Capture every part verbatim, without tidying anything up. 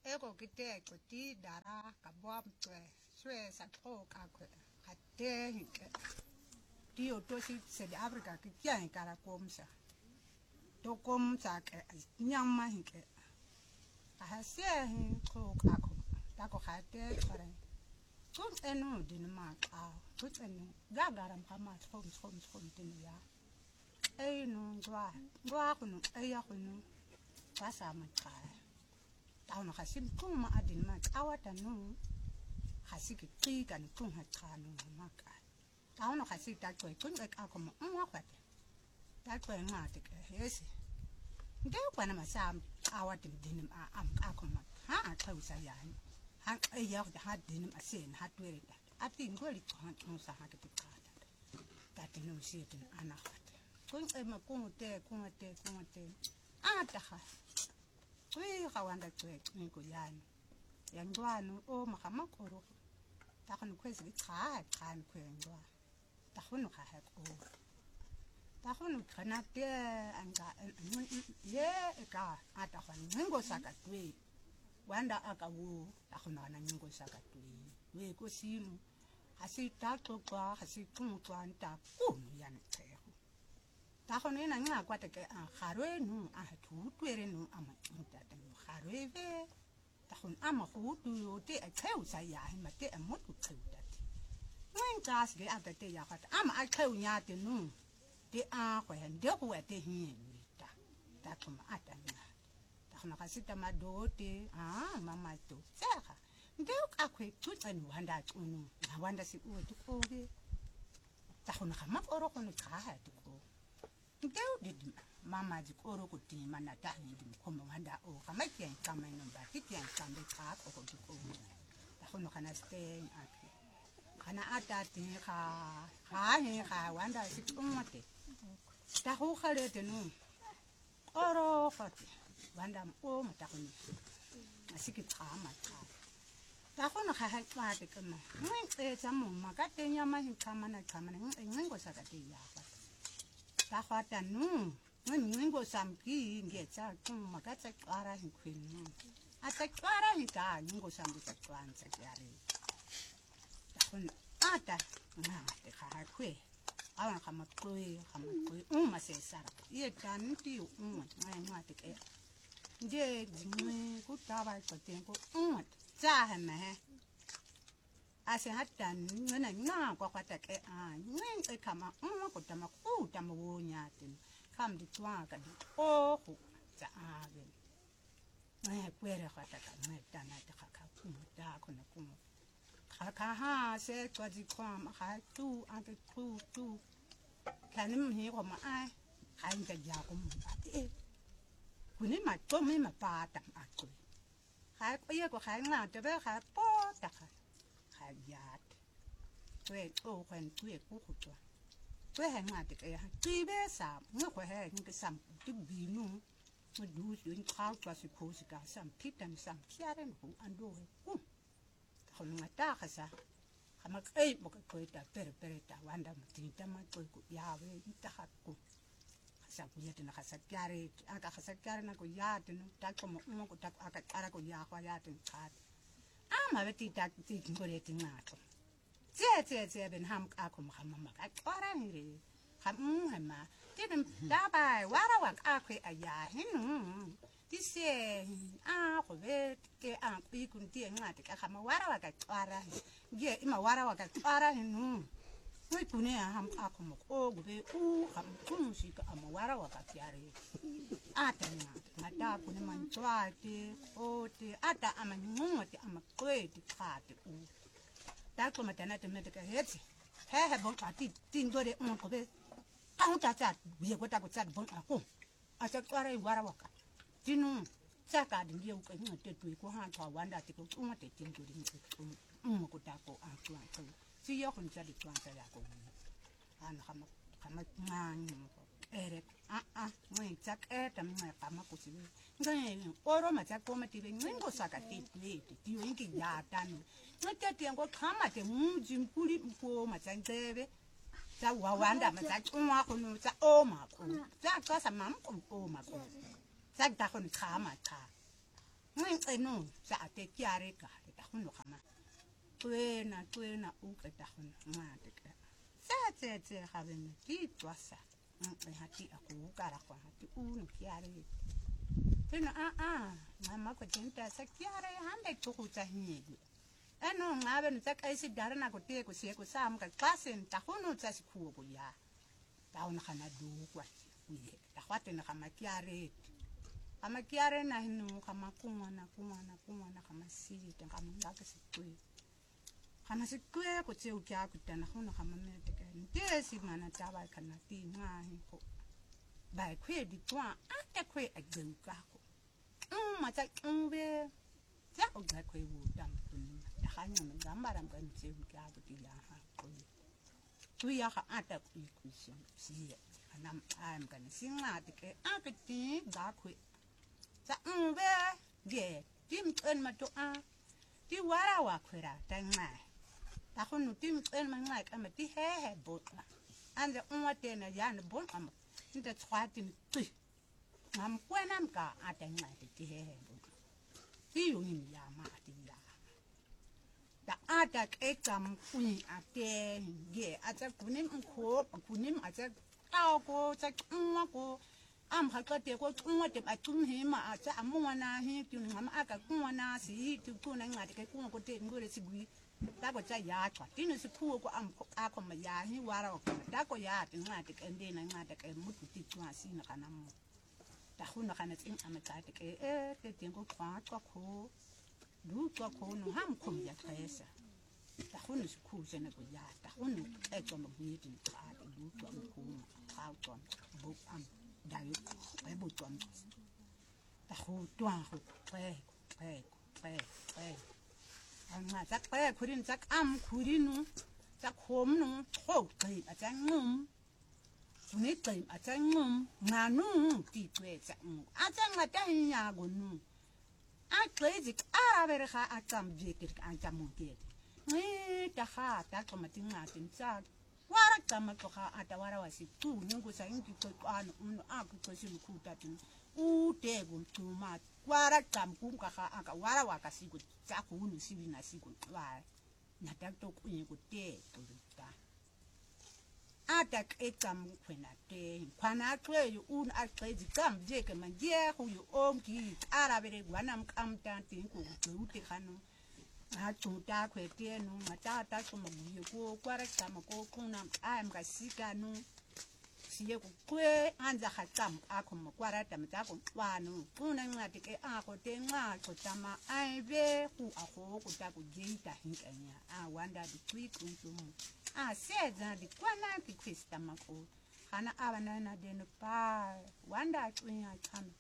ego kite kuti dara kabwam twe swe sakho ka kwe kate hike dio to si se de Afrika ki kya kara komsa to komsa ke nyamma hike a se hin ko ka ko ta ko khate kare kun enu din ma ka kun enu gagaram kama khom khom khom din ya ei no ngwa ngwa kunu ei ya kunu pasa ma ka tauna khasim kun ma adin ma awata no khasiki qiga ni kun ha khanu ma ka tauna khasi ta ko kun e ka ko ma ngwa kwate ta ko nga te ke hesi nge kwana ma sam awata din ma am ka ko ma ha a khausa ya ha e ya ha din ma sen ha twere ta ati ngoli ko ha no sa ha ke ti ka ta ta te no si te ana khate kun e ma kun te kun te kun te ata kha we kawanda twe ni ko yani yangwano o makama koro ta khanu kwezi kha khan kwengwa ta khunu kha ha ko ta khunu khana te anga ye ka ata khanu ngo saka twe wanda akawu ta khunu na ngo saka twe we ko simu hasi ta tlokwa hasi tlokwa nta kunu yani tseho ta khunu na nga kwata ke a kharwe nu a thu twere nu ama nta ta kharwe ve ta khunu ama khu tu yo te a kheu sa ya hi ma te a mo tu kheu ta ti wen ka se a ta te ya kwata ama a kheu nya te nu te a khwe nde ku te hi ni ta ta khuma ata na ta khuna ka sita ma do te a mama to sa kha nde ka khwe tu tsan wanda tunu na wanda si u tu ko ge ta khuna ka ma oro ko ni kha ha tu ko Ndeu did mama di koro ko ti mana ta ni di ko mo handa o kama kien kama no ba ti kien kama ka ko ko ko ta ko no kana ste ake kana ata ti kha ha he kha wanda si umate ta ho khale te no oro fati wanda o mata ko ni asiki kama ta ta ko no kha ha kwa te kana ngi e tsa mo ma ka te nya ma hi kama na kama na ngi ngo sa ka te ya ta khata nu ngingo samki ngetsa kum makatsa qara hi khwenu ata qara hi ka ngingo sambi tsa twanza yare ta khon ata na te kha khwe awa kama khwe kama khwe uma se sara ye tan ti uma ngai ngwa te ke nje jingwe ku ta ba ko te ko uma tsa ha ma he ase hatan ngana nga kwa kwata ke a ngeng e kama uma ko tama ku tama wo nyate kam di twa ka di o ku za ave ngai kwere kwata ka ngai tana te ka ka ku ta ko na ku ka ka ha se kwa di kwa ma ha tu a ke tu tu kanim hi ko ma ai ha nga ja ko mu ba e ku ni ma to mi ma pa ta a ku ha ko ye ko ha nga te be ha po ta ka yat we o kwen we ku ku to we ha nga te ya ti be sa ngo ko ha ngi sam ti bi nu mo du yu in kha twa si ko si ka sam ti tan sam piaren hu ando he ku ko nga ta kha sa kama ei mo ko ta per per ta wanda mo ti ta ma ko ku ya we ta ha ku sa ku ya te na sa piare aka sa piare na ko ya te no ta ko mo mo ko ta aka ara ko ya kwa ya te kha ama beti ta ti ngore ti ngato tse tse tse ben ham ka ko mama ma ka ora ni re ham hama ti ben da ba wara wa ka kwe aya hinu ti se a ko be ke a pi kun ti ngate ka kama wara wa ka ora ge ima wara wa ka ora hinu noi pune ham ka ko mo ko be u ham kun si ka ama wara wa ka tiare ata ni ngata pune man twate o te ata ama ngote ama kwete khate u ta ko matana te mete ka heti he he bon ati tindore on ko be ka uta ta biye ko ta ko ta bon ako asa kwara i wara waka tinu saka dingie u ka ngote tu ko ha twa wanda te ko ngote tindore ni ko ko ta ko a twa ko si yo ko ntsadi twa ntsadi ko ana kama kama ngani ere a a mwe tsak eta mwe kama ko si ngai oro ma tsak ko ma ti ngo saka ti ti ti yo inki ya tanu ngote ti ngo kama te mji mpuli mpo ma tsangebe tsa wa wanda ma tsak nwa ko no tsa o ma ko tsa ka sa mam ko o ma ko tsa ta ko ni kama ka Ngiceno sa te kiare ka ta hono kama. Tuena tuena u ka ta hono ngate ka. Sa tse tse ga bene ti twasa. Ngwe hati aku ka ra kwa hati u no kiare. Tena a a mama ko tenta sa kiare hande to ku tsa hinyedi. Ano ngabe ntsa ka isi dara na ko te ko se ko sa mo ka klase ta hono tsa sikhuo ko ya. Ta ona kana du kwa uye. Ta kwate na kama kiare. Kama kiare na hinu kama kumwana kumwana kumwana kama sita kama ngaka sikwe kama sikwe ko tse ukya kutana hono kama mete ka ndesi mana taba kana ti nga ko ba kwe di twa ate kwe aguka ko um mata umbe ya o ga kwe wo dam kun ta hanyo no gambara mkan tse ukya ko ti ya ha ko tu ya ha ata ku ku si kana am kana singa te ke akati ga kwe sa umbe ge tim en ma to a ti wara wa kwera ta nga ta khonu tim en ma nga ka ma ti he he bot ande unwa te na ya ne bon am nta tswati ni ti ngam kwena mka ata nga ti he he bot ti yo ni ya ma ti ya ta ata ke kam kuni ate ge ata kunim ko kunim ata ta ko ta unwa ko am hakate ko kunwate atum hima acha amwana hi tun ngam aka kunwana si tu kuna ngati ke kunwa ko te ngore sigui ta ko cha ya twa tinu si kuo ko am ako ma ya hi wara ko ta ko ya ti ngati ke ndena ngati ke mutu ti twa si na kana mo ta khuna kana tsin amata te ke e te tengo kwa kwa ko du kwa ko no ham ko ya tresa ta khuna si ku se na ko ya ta khuna e to mo ni ti ta du kwa ko ha to bo am dayo ai bo tuam ta ho tuang ho pe pe pe pe anga tak pe khurin tak am khurinu tak khom nu ho kai a chang ngum ni kai a chang ngum nganu ti twe chang a chang ma ta nya go nu a klei dik a ver kha a cham jekir a cham mo ke ni ta kha ta ko ma tinga tin cha wara kama to ha atawara wasi tu nyungu sa ingi to ano uno aku to simu kuta tin u te gum tu ma wara kam kum ka ha aka wara waka siku cha ku unu sibi na siku wa na tak to ku nyi ku te to ta atak etam kwena te kwana twe yu un atlezi kam je ke manje hu yu om ki ara bere gwanam kam tan tin ku ku te khanu ha chuta kwete no mata ta ko mabuye ko kwara kama ko kuna am ka sika no siye ko kwe anza khatam akho makwara ta mata ko kwano kuna ngati ke akho te nga ko tama ai be ku akho ko ta ko jeita hinkanya a wanda di kwi kuntum a seza di kwana ti kwista mako kana abana na deno pa wanda twinya kama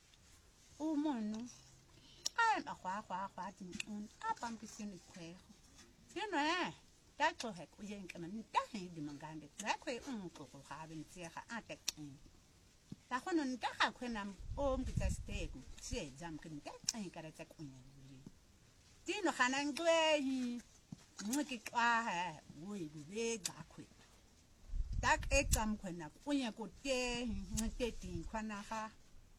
umunu I'm a qua qua qua tin up am kisin kwe you know eh that to hek we yin kaman ta hin di mangande na kwe un ko ko ha bin ti ha atek ta hono nta ha kwe nam om ki ta stay ku se jam kin ta ai kara ta kunya ni ti no khana ngwe hi mu ki kwa ha wo yi be ga kwe tak ekam kwe na kunya ko te ngte tin kwana ha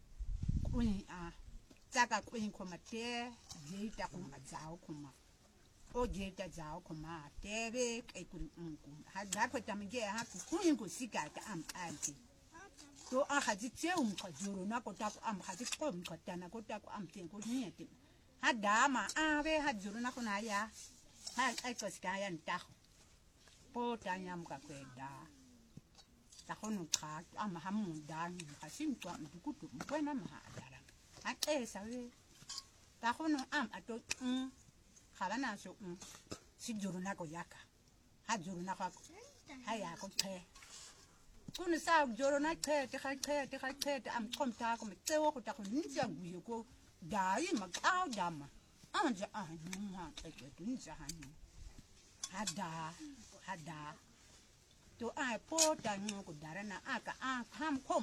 kunya a taka kwen ko mate jeita ko mazao kuma o jeita zao kuma tebe kai kun unku ha da ko tamge ha ku kun ko sika ta am anti to a haji che um ko juro na ko ta ko am haji ko ko ta na ko ta ko am ten ko ni ti ha da ma a be ha juro na ko na ya ha ai ko sika ya nta po ta nyam ka ko da ta ko no ka am ha mu da ni ha sim to am ku tu ko na ma da ate sawe ta hono am ato um khabana so um si juru na ko yaka ha juru na ko ha ya ko the kun sa juru na the te kha the te kha the am kom ta ko me te wo ko ta ko ni ja guye ko dai ma ka dama an ja an ma te ke ni ja han ha da ha da to ai po ta no ko dara na aka an ham kom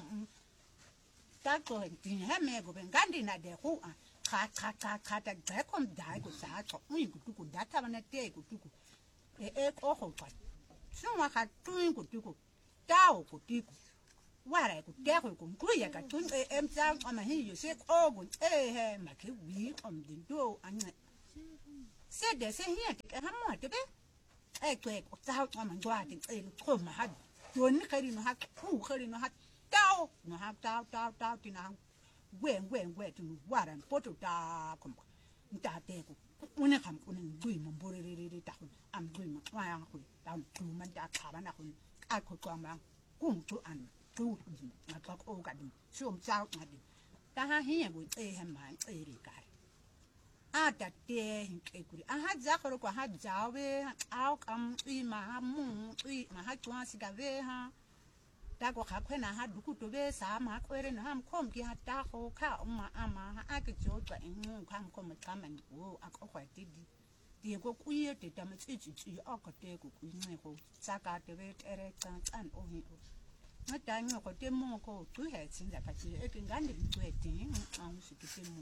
ta ko tin ha me go ben gandi na de ku a ka ka ka ka ta ga kom da ko sa to un ku ku da ta na te ku ku e e ko ho ka so wa ka tu ku ku ta o ku ti ku wara ku te ku ku ku ya ka tun e em cha ama hi yu se o gu e he ma ke wi om din do an se de se hi te ka mo te be e ku e ku cha ama ngwa tin e lu ko ma ha do ni khari no ha ku khari no ha tao no ha tao tao tao tin na gwen gwen gwen tin wara po to ta kom ta te ku une kham une gui mo bore re re ta ku am gui mo wa yang ku ta ku man ta kha ba na ku a ku ko ma ku tu an tu na ka ko ka di shom cha ma di ta ha hi ya gu e he ma e ri ka a ta te hin ke ku a ha za ko ko ha ja we a kam i ma ha mu i ma ha twa si ga we ha ta ko kha khwena ha du ku to be sa ma ko re na ham khom ki ha ta ko kha ma ama ha a ke jo twa en mu kham ko ma ka ma wo a ko khwa ti di di ko ku ye te ta ma chi chi chi a ko te ko ku ni ko sa ka te be tere kan an o hi o na ta nyo ko te mo ko tu he sin da ka ti e ke ngande tu e ti a mu si te mo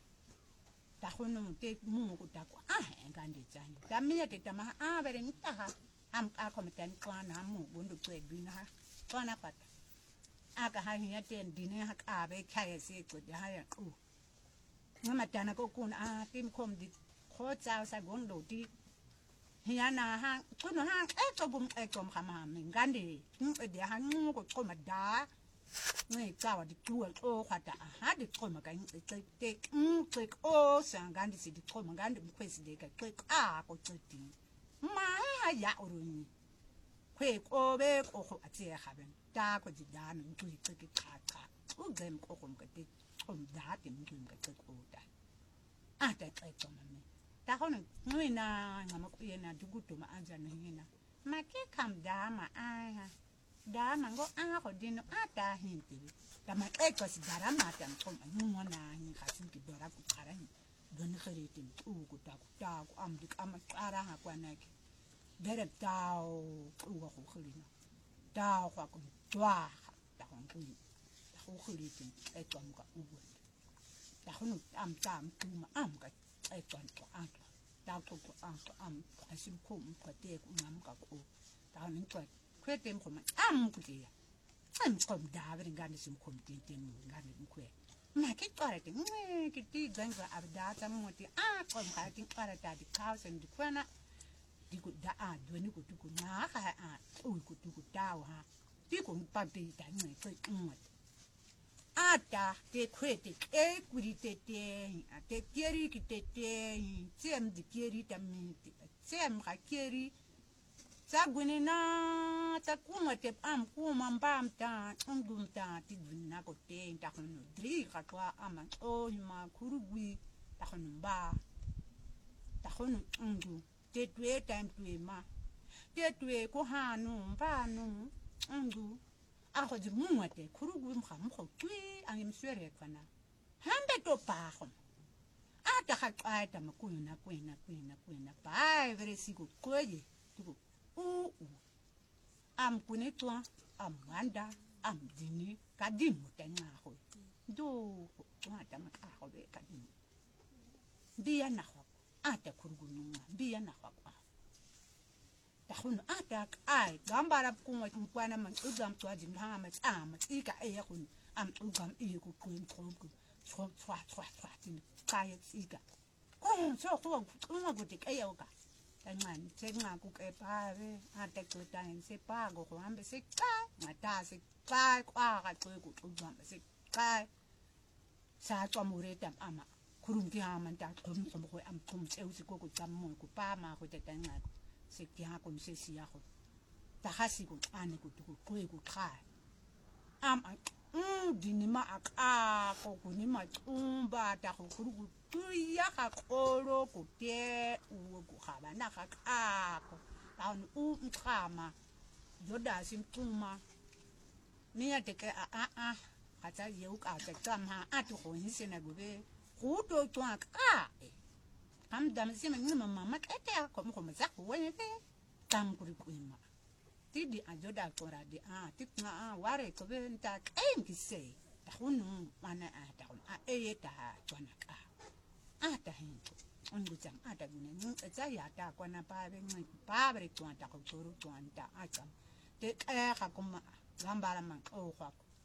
ta ko no te mo ko ta ko a he ngande jani ta mi te ta ma a be re ni ta ha am a ko ma tan kwa na mo bo ndo tu e bi na ha na pat aka ha hiya ten dine ha ka be khaye se ko da ha ya ku ngama tana ko kun a tim khom di kho chao sa gon do ti hiya na ha ko no ha e to bum e kom khama min gande e de ha ngu ko ko ma da ngai ka wa di tu o kha ta ha di ko ma ka ni te te mm te o sa gande si di ko ma gande bu kwesi de ka ke a ko ti ma ha ya o ni kwe ko be ko ko ati ya haben ta ko ji da no tu ti ki ka ka u gem ko ko ka ti ko da ti mi ka ti ko da a ta ka ko ma me ta ko no ni na ngama ku ye na du ku to ma anja na ni na ma ke kam da ma a ha da ma ngo a ko di no a ta hin ti ta ma e ko si da ra ma ta ko ma nu mo na ni ka sin ki do ra ku kara ni do ni khare ti u ku ta ku ta ku am di ka ma ara ha kwa na ki dere tao uwa ko khulina tao kwa ko twa ta ko ngui ta ko khuliti e tom ka uwa ta hono am tam tu ma am ka e tom ko an ta ko ko an ko am ka sim ko mu ka te ko ngam ka ko ta ni ko kwetem ko ma am ku ti ya am ko da ba ngani sim ko ti ti mu ngani mu kwe ma ke tore ti ngue ki ti ganga abda ta mu ti a ko ka ti para ta di ka sen di kwana di ku da a do ni ku tu ku na ka a u ku tu ku da ha ti ku pa ti da ni ko mu a ta te kwe te e ku ri te te a te keri ki te te tem di keri ta mi tem ka keri sa guni na ta ku ma te am ku ma mbam ta ngum ta ti na ko te ta ko no dri ka kwa ama o ma kurugwi ta ko mba ta ko no ngu te tue time tue ma te tue ko hanu mbanu ngu a ko di mu te kurugu mkha mkho tui angi mswere kana hambe to pa ko a ta ka ka ta makuyu na kwena kwena kwena pa vere siku koje tuko u u am kunetwa am wanda am dini kadimu tena ko do wa ta ma ka ko be kadimu dia na ko a ta kurugu nunga dia na ko ta hono ata ai gambara kuma kwana man ugam to ajin ha ma ama ika e ya kun am ugam e ku kun kun ku so twa twa twa tin kai ika ko so ko kuma ku te kai oka tangan se nga ku ke pa ve ata ku tan se pa go ko ambe se ka mata se ka kwa ka ku ku ugam se ka sa to mure tam ama kurum ki ha man ta kum kum ko am kum se usi ko ku tam mo ku pa ma ku te tangan se ki ha kom se si ya ko ta ha si ko ane ko to ko ko ka am um dinima aka ko ko ni ma umba ta ko kuru tu ya ka koro ko te u ko ha ba na ka ka ko ta un u khama joda sim tuma ni ya te ke a a a ka ta ye u ka te kam ha a to ko ni se na go be ko to to ka am dam si ma ni mama ma ka te ko ko ma za ko we fe tam kuri ku ma ti di a joda ko ra di a ti na a ware ko be nta em ki se ta hunu mana a ta a e ta to na ka a ta hin on go jam a ta ni ni za ya ta ko na pa be ni pa be to ta ko to ru to ta a jam te ka ka ko ma gambara man o ko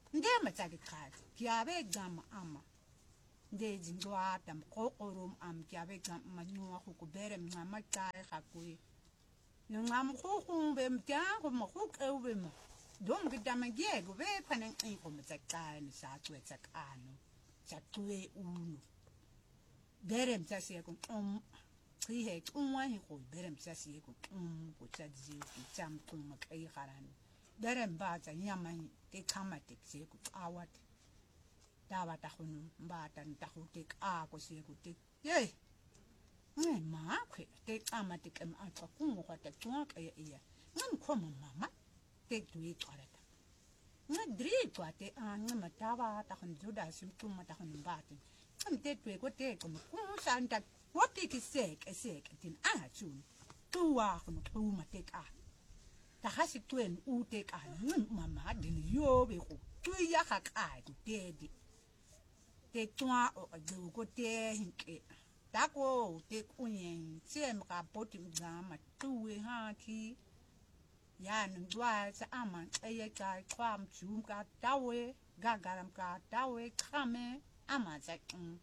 ndema tsakikhathi kiabe gama ama ndezi ngwata mqoqorum am kiabe gama manwa khukubere mncama qare khakui nongam khumbe mtyango mkhukewbe mo dom gidamagie go be phanen inko mtsaqane satswe tsakano tsaqwe unu bere mtsasiye ko um chihe unwa hi ko bere mtsasiye ko um ko tsadzi tsam kum kai kharani bere mbatsa nyama te khama te tse ko awat dawa ta khunu mbata nta go te a ko se ko te ye ngai ma khwe te khama te kem a tsa kungo ga te tswa ka ya ngam khoma mama te dui twarata nga dri twate a nga matawa ta khun juda sim tum mata khun mbata ngam te twe ko te ko ku santa what take sek sek tin a chun tuwa khun tu mate ka ta hasi twen u te ka mama din yo be ko tu ya ka ka te di te twa o ju ko te hinke ta ko te kunyen sem ka poti ngama tuwe ha ki ya ndwa sa ama eye ka kwam zum ka tawe gagaram ka tawe khame ama za um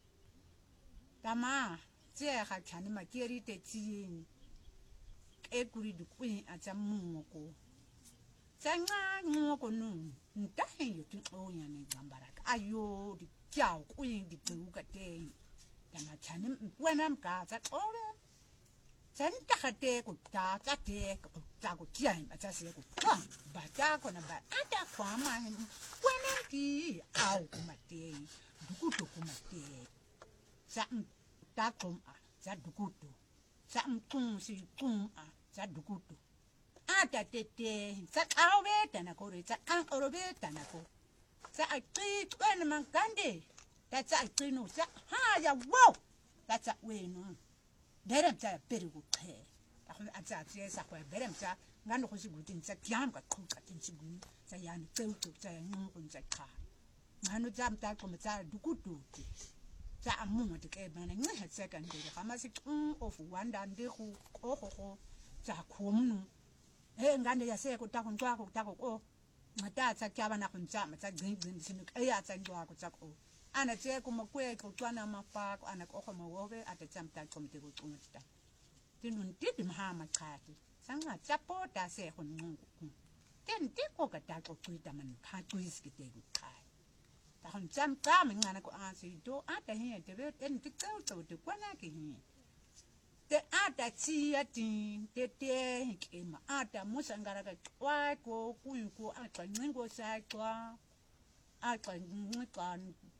tama je ha chani ma keri te tin e kuri du kuin a tsa moko tsanga moko nu nta he yo tu o ya ne gambara ayo di kyao kuin di tu ka te tama chani wenam ka za ore Santa kate ko ta ta te ko ta ko tian ba ta se ko kwa ba ta ko na ba ata kwa ma wena ki au ko mate dukuto ko mate sa ta ko a sa dukuto sa mpung si kum a sa dukuto ata te te sa au be ta na ko re sa an oro be ta na ko sa a ti ko man kande ta sa ti no sa ha ya wo ta sa we no Berem tsa pere go khe ta go a tsa tse sa go berem tsa ngano go se gutin tsa kyam ka khuka tin sigun tsa yani tseu tseu tsa ngong go tsa kha ngano tsa mta ko mtsa dukutu tsa amungo te ke bana ngi ha tsa kan de ga ma se um of wanda ndi go go go go tsa khomnu he ngande ya se ko ta go ntwa go ta go ko ngata tsa kya bana go ntsa ma tsa geng geng sinu e ya tsa ndwa go tsa ko ana tse ko mokwe ko tswana mafa ko ana ko go mowe ata tsamta ko mte go tsumta tinun tidi mahama khati sanga tsapota se go nqungu ten ti ko ka ta ko tsita man kha twiski te go khai ta hon tsamta me ngana ko asi do ata he te be ten ti tsau tsau te kwana ke hi te ata tsi ati te te ke ma ata musangara ka kwa ko kuyu ko ata nqingo sa kwa ata nqan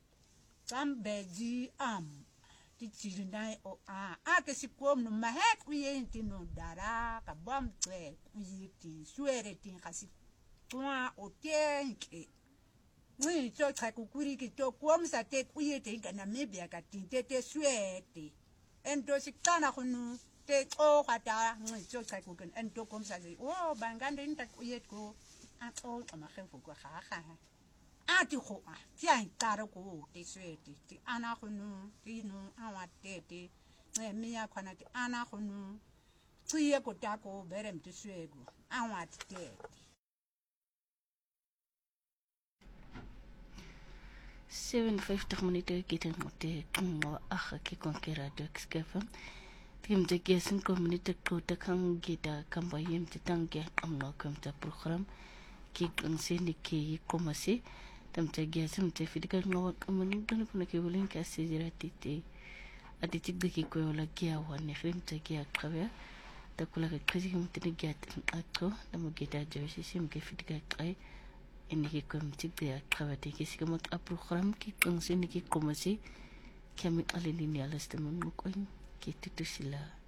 Sambeji am ti chirindai o a a ke sikom no mahek uye ti no dara ka bom tse uye ti suere ti kasi twa o tenke ni to cha kukuri ki to kom sa te uye te kana mebia ka ti te te suete ento sikana khunu te o khata ni to cha kuken ento kom sa o bangande nta uye ko a to ma khefu ko kha kha ati ko a ti an taro ko te sweti ti ana khunu ti no awa te te me miya khona ti ana khunu tsiye ko ta ko berem ti swego awa te zevenenvijftig minuten kita ngote ngo akha ki konkera dux kefam tim te kesen community ko ta khang kita kambayem ti tangke amno kam ta program ki konseni ki komasi tam te gesem te fidika ngo kamani kan ko ke wulen ka sejira titi aditi diki ko la kia wan fim te kia khawe ta kula ka khisi mo te gat atko damo gita joshi sim ke fidika kai ini ki komiti te khawe te ki sikamo a program ki konseni ki komasi kami alini ni alas te mo ko ki tutusila